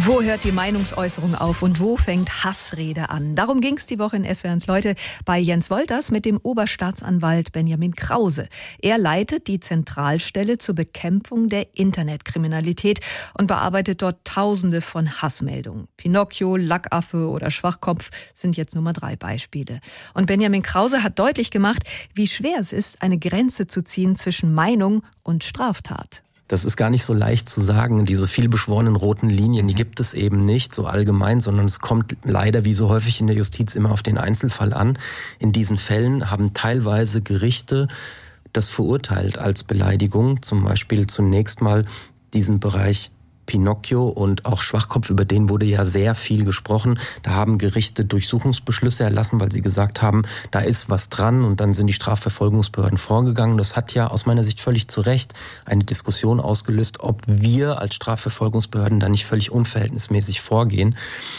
Wo hört die Meinungsäußerung auf und wo fängt Hassrede an? Darum ging es die Woche in SWR1 Leute bei Jens Wolters mit dem Oberstaatsanwalt Benjamin Krause. Er leitet die Zentralstelle zur Bekämpfung der Internetkriminalität und bearbeitet dort Tausende von Hassmeldungen. Pinocchio, Lackaffe oder Schwachkopf sind jetzt nur mal 3 Beispiele. Und Benjamin Krause hat deutlich gemacht, wie schwer es ist, eine Grenze zu ziehen zwischen Meinung und Straftat. Das ist gar nicht so leicht zu sagen. Diese vielbeschworenen roten Linien, die gibt es eben nicht so allgemein, sondern es kommt leider wie so häufig in der Justiz immer auf den Einzelfall an. In diesen Fällen haben teilweise Gerichte das verurteilt als Beleidigung. Zum Beispiel zunächst mal diesen Bereich Pinocchio und auch Schwachkopf, über den wurde ja sehr viel gesprochen. Da haben Gerichte Durchsuchungsbeschlüsse erlassen, weil sie gesagt haben, da ist was dran, und dann sind die Strafverfolgungsbehörden vorgegangen. Das hat ja aus meiner Sicht völlig zu Recht eine Diskussion ausgelöst, ob wir als Strafverfolgungsbehörden da nicht völlig unverhältnismäßig vorgehen.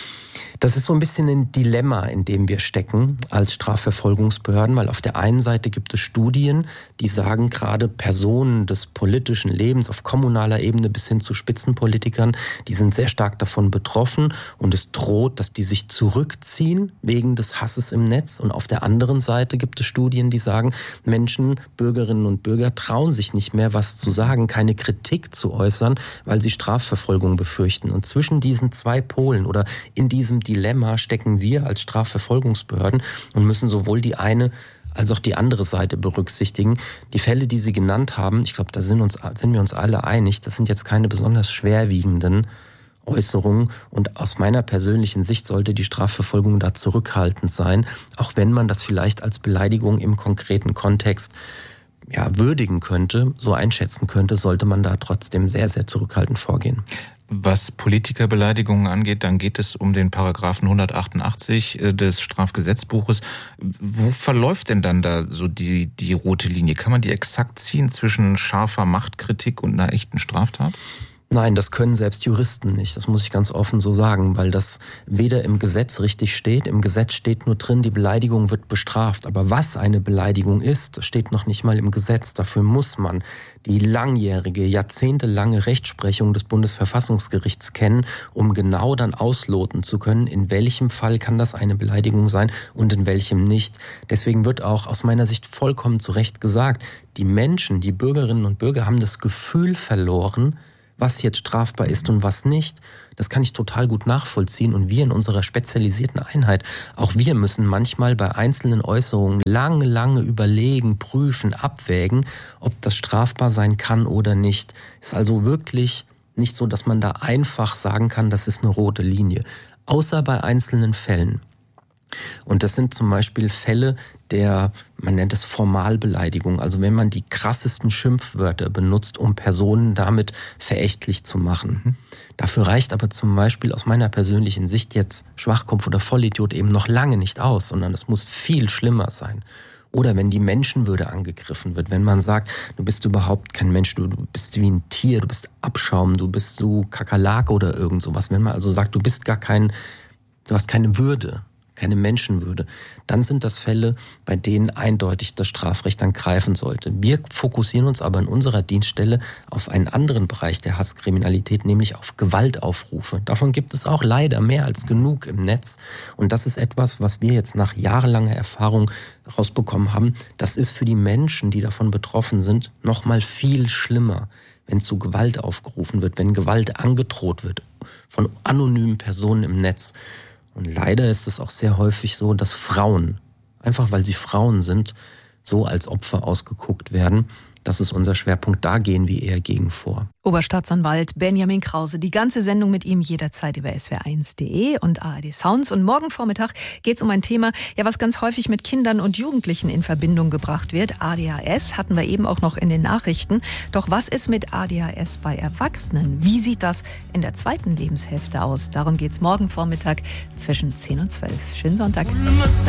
Das ist so ein bisschen ein Dilemma, in dem wir stecken als Strafverfolgungsbehörden, weil auf der einen Seite gibt es Studien, die sagen, gerade Personen des politischen Lebens auf kommunaler Ebene bis hin zu Spitzenpolitikern, die sind sehr stark davon betroffen, und es droht, dass die sich zurückziehen wegen des Hasses im Netz. Und auf der anderen Seite gibt es Studien, die sagen, Menschen, Bürgerinnen und Bürger trauen sich nicht mehr, was zu sagen, keine Kritik zu äußern, weil sie Strafverfolgung befürchten. Und zwischen diesen 2 Polen oder in diesem Dilemma stecken wir als Strafverfolgungsbehörden und müssen sowohl die eine als auch die andere Seite berücksichtigen. Die Fälle, die Sie genannt haben, ich glaube, da sind wir uns alle einig, das sind jetzt keine besonders schwerwiegenden Äußerungen, und aus meiner persönlichen Sicht sollte die Strafverfolgung da zurückhaltend sein, auch wenn man das vielleicht als Beleidigung im konkreten Kontext würdigen könnte, so einschätzen könnte, sollte man da trotzdem sehr, sehr zurückhaltend vorgehen. Was Politikerbeleidigungen angeht, dann geht es um den Paragraphen 188 des Strafgesetzbuches. Wo verläuft denn dann da so die rote Linie? Kann man die exakt ziehen zwischen scharfer Machtkritik und einer echten Straftat? Nein, das können selbst Juristen nicht. Das muss ich ganz offen so sagen, weil das weder im Gesetz richtig steht. Im Gesetz steht nur drin, die Beleidigung wird bestraft. Aber was eine Beleidigung ist, das steht noch nicht mal im Gesetz. Dafür muss man die langjährige, jahrzehntelange Rechtsprechung des Bundesverfassungsgerichts kennen, um genau dann ausloten zu können, in welchem Fall kann das eine Beleidigung sein und in welchem nicht. Deswegen wird auch aus meiner Sicht vollkommen zu Recht gesagt, die Menschen, die Bürgerinnen und Bürger haben das Gefühl verloren, was jetzt strafbar ist und was nicht. Das kann ich total gut nachvollziehen. Und wir in unserer spezialisierten Einheit, auch wir müssen manchmal bei einzelnen Äußerungen lange überlegen, prüfen, abwägen, ob das strafbar sein kann oder nicht. Ist also wirklich nicht so, dass man da einfach sagen kann, das ist eine rote Linie. Außer bei einzelnen Fällen. Und das sind zum Beispiel Fälle man nennt es Formalbeleidigung, also wenn man die krassesten Schimpfwörter benutzt, um Personen damit verächtlich zu machen. Dafür reicht aber zum Beispiel aus meiner persönlichen Sicht jetzt Schwachkopf oder Vollidiot eben noch lange nicht aus, sondern es muss viel schlimmer sein. Oder wenn die Menschenwürde angegriffen wird, wenn man sagt, du bist überhaupt kein Mensch, du bist wie ein Tier, du bist Abschaum, du bist so Kakerlake oder irgend sowas. Wenn man also sagt, du hast keine Würde, keine Menschenwürde, dann sind das Fälle, bei denen eindeutig das Strafrecht dann greifen sollte. Wir fokussieren uns aber in unserer Dienststelle auf einen anderen Bereich der Hasskriminalität, nämlich auf Gewaltaufrufe. Davon gibt es auch leider mehr als genug im Netz. Und das ist etwas, was wir jetzt nach jahrelanger Erfahrung rausbekommen haben. Das ist für die Menschen, die davon betroffen sind, noch mal viel schlimmer, wenn zu Gewalt aufgerufen wird, wenn Gewalt angedroht wird von anonymen Personen im Netz. Und leider ist es auch sehr häufig so, dass Frauen, einfach weil sie Frauen sind, so als Opfer ausgeguckt werden. Das ist unser Schwerpunkt, da gehen wir eher gegen vor. Oberstaatsanwalt Benjamin Krause. Die ganze Sendung mit ihm jederzeit über swr1.de und ARD Sounds. Und morgen Vormittag geht es um ein Thema, was ganz häufig mit Kindern und Jugendlichen in Verbindung gebracht wird. ADHS hatten wir eben auch noch in den Nachrichten. Doch was ist mit ADHS bei Erwachsenen? Wie sieht das in der 2. Lebenshälfte aus? Darum geht es morgen Vormittag zwischen 10 und 12. Schönen Sonntag.